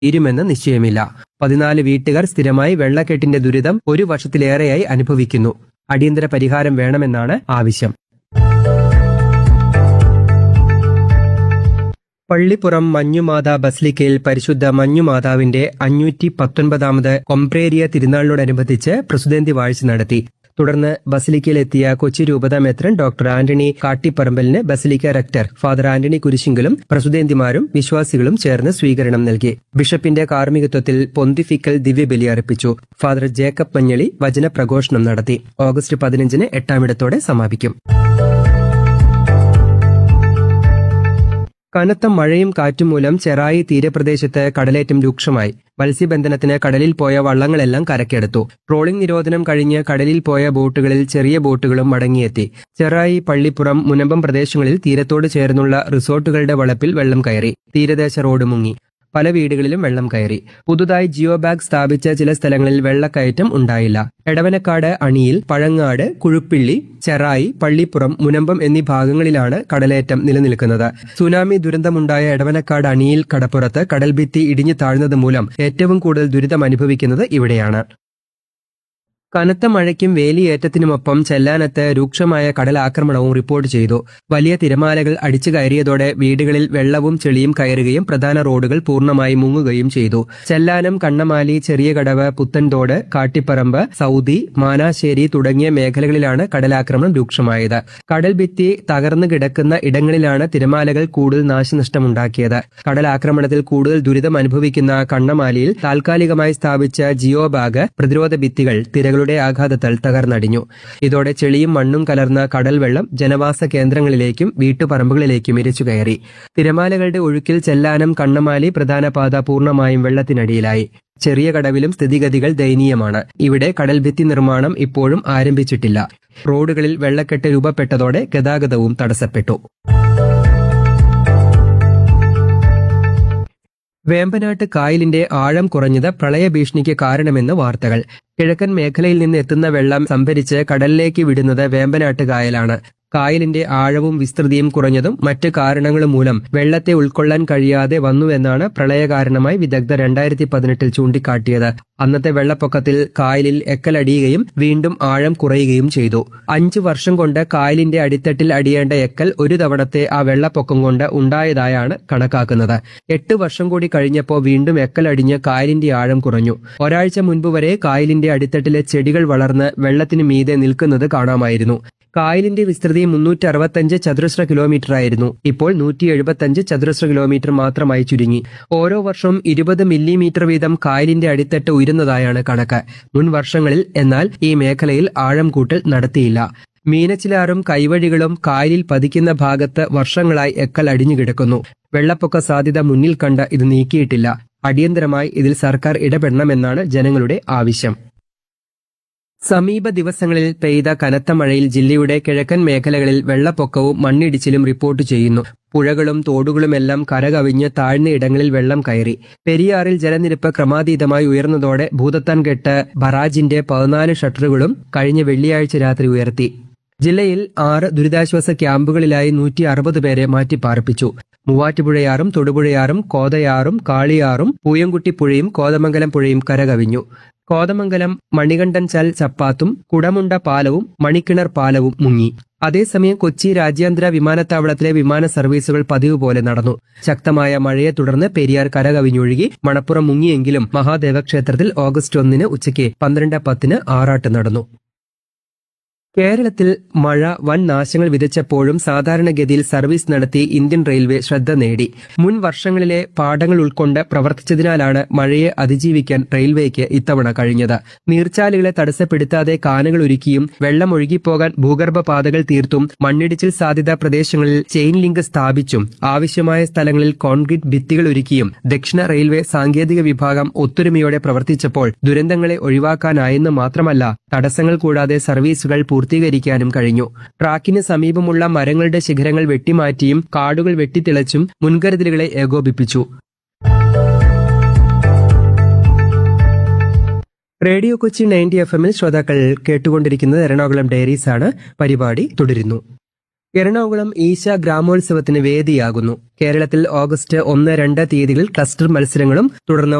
തീരുമെന്ന് നിശ്ചയമില്ല. 14 വീട്ടുകാർ സ്ഥിരമായി വെള്ളക്കെട്ടിന്റെ ദുരിതം 1 വർഷത്തിലേറെയായി അനുഭവിക്കുന്നു. അടിയന്തര പരിഹാരം വേണമെന്നാണ് ആവശ്യം. പള്ളിപ്പുറം മഞ്ഞുമാതാ ബസിലിക്കയിൽ പരിശുദ്ധ മഞ്ഞുമാതാവിന്റെ 519ാമത് കൊംപ്രേരിയ തിരുനാളിനോടനുബന്ധിച്ച് പ്രസുതേന്തി വാഴ്ച നടത്തി. തുടർന്ന് ബസിലിക്കയിലെത്തിയ കൊച്ചി രൂപതാ മെത്രാൻ doctor Antony കാട്ടിപ്പറമ്പലിന് basilica rector father Antony കുരിശിങ്കലും പ്രസുതേന്തിമാരും വിശ്വാസികളും ചേർന്ന് സ്വീകരണം നൽകി. ബിഷപ്പിന്റെ കാർമ്മികത്വത്തിൽ പൊന്തിഫിക്കൽ ദിവ്യബലി അർപ്പിച്ചു. ഫാദർ ജേക്കബ് മഞ്ഞളി വചന പ്രഘോഷണം നടത്തി. ഓഗസ്റ്റ് 15-ന് 8-ാമിടത്തോടെ സമാപിക്കും. കനത്ത മഴയും കാറ്റും മൂലം ചെറായി തീരപ്രദേശത്ത് കടലേറ്റം രൂക്ഷമായി. മത്സ്യബന്ധനത്തിന് കടലിൽ പോയ വള്ളങ്ങളെല്ലാം കരക്കെടുത്തു. ട്രോളിംഗ് നിരോധനം കഴിഞ്ഞ് കടലിൽ പോയ ബോട്ടുകളിൽ ചെറിയ ബോട്ടുകളും മടങ്ങിയെത്തി. ചെറായി, പള്ളിപ്പുറം, മുനമ്പം പ്രദേശങ്ങളിൽ തീരത്തോട് ചേർന്നുള്ള റിസോർട്ടുകളുടെ വളപ്പിൽ വെള്ളം കയറി. തീരദേശ റോഡ് മുങ്ങി. പല വീടുകളിലും വെള്ളം കയറി. പുതുതായി ജിയോ ബാഗ് സ്ഥാപിച്ച ചില സ്ഥലങ്ങളിൽ വെള്ളക്കയറ്റം ഉണ്ടായില്ല. എടവനക്കാട്, അണിയിൽ, പഴങ്ങാട്, കുഴുപ്പിള്ളി, ചെറായി, പള്ളിപ്പുറം, മുനമ്പം എന്നീ ഭാഗങ്ങളിലാണ് കടലേറ്റം നിലനിൽക്കുന്നത്. സുനാമി ദുരന്തമുണ്ടായ എടവനക്കാട്, അണിയിൽ, കടപ്പുറത്ത് കടൽഭിത്തി ഇടിഞ്ഞു താഴ്ന്നത് മൂലം ഏറ്റവും കൂടുതൽ ദുരിതം അനുഭവിക്കുന്നത് ഇവിടെയാണ്. കനത്ത മഴയ്ക്കും വേലിയേറ്റത്തിനുമൊപ്പം ചെല്ലാനത്ത് രൂക്ഷമായ കടലാക്രമണവും റിപ്പോർട്ട് ചെയ്തു. വലിയ തിരമാലകൾ അടിച്ചു കയറിയതോടെ വീടുകളിൽ വെള്ളവും ചെളിയും കയറുകയും പ്രധാന റോഡുകൾ പൂർണ്ണമായി മുങ്ങുകയും ചെയ്തു. ചെല്ലാനം, കണ്ണമാലി, ചെറിയ കടവ്, പുത്തൻതോട്, കാട്ടിപ്പറമ്പ്, സൗദി, മാനാശ്ശേരി തുടങ്ങിയ മേഖലകളിലാണ് കടലാക്രമണം രൂക്ഷമായത്. കടൽ ഭിത്തി തകർന്നു കിടക്കുന്ന ഇടങ്ങളിലാണ് തിരമാലകൾ കൂടുതൽ നാശനഷ്ടമുണ്ടാക്കിയത്. കടലാക്രമണത്തിൽ കൂടുതൽ ദുരിതം അനുഭവിക്കുന്ന കണ്ണമാലിയിൽ താൽക്കാലികമായി സ്ഥാപിച്ച ജിയോ ബാഗ് പ്രതിരോധ ഭിത്തികൾ തിരകളുടെ ആഘാതത്താൽ തകർന്നടിഞ്ഞു. ഇതോടെ ചെളിയും മണ്ണും കലർന്ന കടൽ വെള്ളം ജനവാസ കേന്ദ്രങ്ങളിലേക്കും വീട്ടുപറമ്പുകളിലേക്കും ഇരച്ചു കയറി. തിരമാലകളുടെ ഒഴുക്കിൽ ചെല്ലാനം, കണ്ണമാലി പ്രധാന പാത പൂർണ്ണമായും വെള്ളത്തിനടിയിലായി. ചെറിയ കടവിലും സ്ഥിതിഗതികൾ ദയനീയമാണ്. ഇവിടെ കടൽഭിത്തി നിർമ്മാണം ഇപ്പോഴും ആരംഭിച്ചിട്ടില്ല. റോഡുകളിൽ വെള്ളക്കെട്ട് രൂപപ്പെട്ടതോടെ ഗതാഗതവും തടസ്സപ്പെട്ടു. വേമ്പനാട്ട് കായലിന്റെ ആഴം കുറഞ്ഞത് പ്രളയഭീഷണിക്ക് കാരണമെന്ന് വാർത്തകൾ. കിഴക്കൻ മേഖലയിൽ നിന്ന് എത്തുന്ന വെള്ളം സംഭരിച്ച് കടലിലേക്ക് വിടുന്നത് വേമ്പനാട്ട് കായലാണ്. കായലിന്റെ ആഴവും വിസ്തൃതിയും കുറഞ്ഞതും മറ്റ് കാരണങ്ങളും മൂലം വെള്ളത്തെ ഉൾക്കൊള്ളാൻ കഴിയാതെ വന്നുവെന്നാണ് പ്രളയകാരണമായി വിദഗ്ധർ 2018-ൽ ചൂണ്ടിക്കാട്ടിയത്. അന്നത്തെ വെള്ളപ്പൊക്കത്തിൽ കായലിൽ എക്കലടിയുകയും വീണ്ടും ആഴം കുറയുകയും ചെയ്തു. 5 വർഷം കൊണ്ട് കായലിന്റെ അടിത്തട്ടിൽ അടിയേണ്ട എക്കൽ ഒരു തവണത്തെ ആ വെള്ളപ്പൊക്കം കൊണ്ട് ഉണ്ടായതായാണ് കണക്കാക്കുന്നത്. 8 വർഷം കൂടി കഴിഞ്ഞപ്പോൾ വീണ്ടും എക്കൽ അടിഞ്ഞ് കായലിന്റെ ആഴം കുറഞ്ഞു. ഒരാഴ്ച മുൻപ് വരെ കായലിന്റെ അടിത്തട്ടിലെ ചെടികൾ വളർന്ന് വെള്ളത്തിനു മീതെ നിൽക്കുന്നത് കാണാമായിരുന്നു. കായലിന്റെ വിസ്തൃതി 365 ചതുരശ്ര കിലോമീറ്ററായിരുന്നു. ഇപ്പോൾ 175 ചതുരശ്ര കിലോമീറ്റർ മാത്രമായി ചുരുങ്ങി. ഓരോ വർഷവും 20 മില്ലിമീറ്റർ വീതം കായലിന്റെ അടിത്തട്ട് ഉയരുന്നതായാണ് കണക്ക്. മുൻ വർഷങ്ങളിൽ എന്നാൽ ഈ മേഖലയിൽ ആഴം കൂട്ടൽ നടത്തിയില്ല. മീനച്ചിലാറും കൈവഴികളും കായലിൽ പതിക്കുന്ന ഭാഗത്ത് വർഷങ്ങളായി എക്കൽ അടിഞ്ഞു കിടക്കുന്നു. വെള്ളപ്പൊക്ക സാധ്യത മുന്നിൽ കണ്ട് ഇത് നീക്കിയിട്ടില്ല. അടിയന്തരമായി ഇതിൽ സർക്കാർ ഇടപെടണമെന്നാണ് ജനങ്ങളുടെ ആവശ്യം. സമീപ ദിവസങ്ങളിൽ പെയ്ത കനത്ത മഴയിൽ ജില്ലയുടെ കിഴക്കൻ മേഖലകളിൽ വെള്ളപ്പൊക്കവും മണ്ണിടിച്ചിലും റിപ്പോർട്ട് ചെയ്യുന്നു. പുഴകളും തോടുകളുമെല്ലാം കരകവിഞ്ഞ് താഴ്ന്ന ഇടങ്ങളിൽ വെള്ളം കയറി. പെരിയാറിൽ ജലനിരപ്പ് ക്രമാതീതമായി ഉയർന്നതോടെ ഭൂതത്താൻകെട്ട് ബറാജിന്റെ 14 ഷട്ടറുകളും കഴിഞ്ഞ വെള്ളിയാഴ്ച രാത്രി ഉയർത്തി. ജില്ലയിൽ 6 ദുരിതാശ്വാസ ക്യാമ്പുകളിലായി 160 പേരെ മാറ്റിപ്പാർപ്പിച്ചു. മൂവാറ്റുപുഴയാറും തൊടുപുഴയാറും കോതയാറും കാളിയാറും പൂയംകുട്ടിപ്പുഴയും കോതമംഗലം പുഴയും കരകവിഞ്ഞു. കോതമംഗലം മണികണ്ഠൻ ചാൽ ചപ്പാത്തും കുടമുണ്ട പാലവും മണിക്കിണർ പാലവും മുങ്ങി. അതേസമയം കൊച്ചി രാജ്യാന്തര വിമാനത്താവളത്തിലെ വിമാന സർവീസുകൾ പതിവ് പോലെ നടന്നു. ശക്തമായ മഴയെ തുടർന്ന് പെരിയാർ കരകവിഞ്ഞൊഴുകി. മണപ്പുറം മുങ്ങിയെങ്കിലും മഹാദേവ ക്ഷേത്രത്തിൽ ഓഗസ്റ്റ് 1-ന് ഉച്ചയ്ക്ക് 12:10-ന് ആറാട്ട് നടന്നു. കേരളത്തിൽ മഴ വൻ നാശങ്ങൾ വിതച്ചപ്പോഴും സാധാരണഗതിയിൽ സർവീസ് നടത്തി ഇന്ത്യൻ റെയിൽവേ ശ്രദ്ധ നേടി. മുൻ വർഷങ്ങളിലെ പാഠങ്ങൾ ഉൾക്കൊണ്ട് പ്രവർത്തിച്ചതിനാലാണ് മഴയെ അതിജീവിക്കാൻ റെയിൽവേക്ക് ഇത്തവണ കഴിഞ്ഞത്. നീർച്ചാലുകളെ തടസ്സപ്പെടുത്താതെ കാനകൾ ഒരുക്കിയും വെള്ളം ഒഴുകിപ്പോകാൻ ഭൂഗർഭ പാതകൾ തീർത്തും മണ്ണിടിച്ചിൽ സാധ്യതാ പ്രദേശങ്ങളിൽ ചെയിൻ ലിങ്ക് സ്ഥാപിച്ചും ആവശ്യമായ സ്ഥലങ്ങളിൽ കോൺക്രീറ്റ് ഭിത്തികൾ ഒരുക്കിയും ദക്ഷിണ റെയിൽവേ സാങ്കേതിക വിഭാഗം ഒത്തൊരുമയോടെ പ്രവർത്തിച്ചപ്പോൾ ദുരന്തങ്ങളെ ഒഴിവാക്കാനായെന്ന് മാത്രമല്ല, തടസ്സങ്ങൾ കൂടാതെ സർവീസുകൾ പൂർത്തീകരിക്കാനും കഴിഞ്ഞു. ട്രാക്കിന് സമീപമുള്ള മരങ്ങളുടെ ശിഖരങ്ങൾ വെട്ടിമാറ്റിയും കാടുകൾ വെട്ടിത്തിളച്ചും മുൻകരുതലുകളെ ഏകോപിപ്പിച്ചു. റേഡിയോ കൊച്ചി 90 FM ശ്രോതാക്കൾ കേട്ടുകൊണ്ടിരിക്കുന്നത് എറണാകുളം ഡയറീസ് ആണ്. പരിപാടി തുടരുന്നു. എറണാകുളം ഈശ ഗ്രാമോത്സവത്തിന് വേദിയാകുന്നു. കേരളത്തിൽ ഓഗസ്റ്റ് 1, 2 തീയതികളിൽ ക്ലസ്റ്റർ മത്സരങ്ങളും തുടർന്ന്